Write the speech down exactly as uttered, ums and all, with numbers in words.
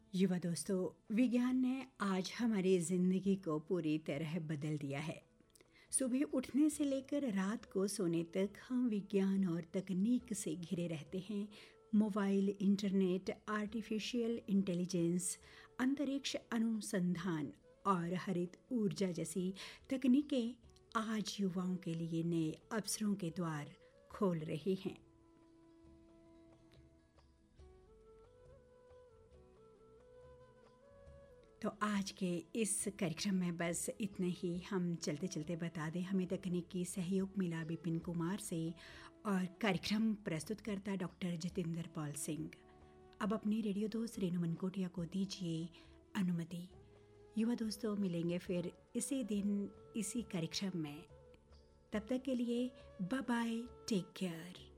युवा दोस्तों, विज्ञान ने आज हमारी ज़िंदगी को पूरी तरह बदल दिया है। सुबह उठने से लेकर रात को सोने तक हम विज्ञान और तकनीक से घिरे रहते हैं। मोबाइल, इंटरनेट, आर्टिफिशियल इंटेलिजेंस, अंतरिक्ष अनुसंधान और हरित ऊर्जा जैसी तकनीकें आज युवाओं के लिए नए अवसरों के द्वार खोल रही हैं। तो आज के इस कार्यक्रम में बस इतने ही। हम चलते चलते बता दें, हमें तकनीकी सहयोग मिला विपिन कुमार से और कार्यक्रम प्रस्तुत करता डॉक्टर जितेंद्र पाल सिंह। अब अपनी रेडियो दोस्त रेणु मनकोटिया को दीजिए अनुमति। युवा दोस्तों, मिलेंगे फिर इसी दिन इसी कार्यक्रम में। तब तक के लिए बाय बाय, टेक केयर।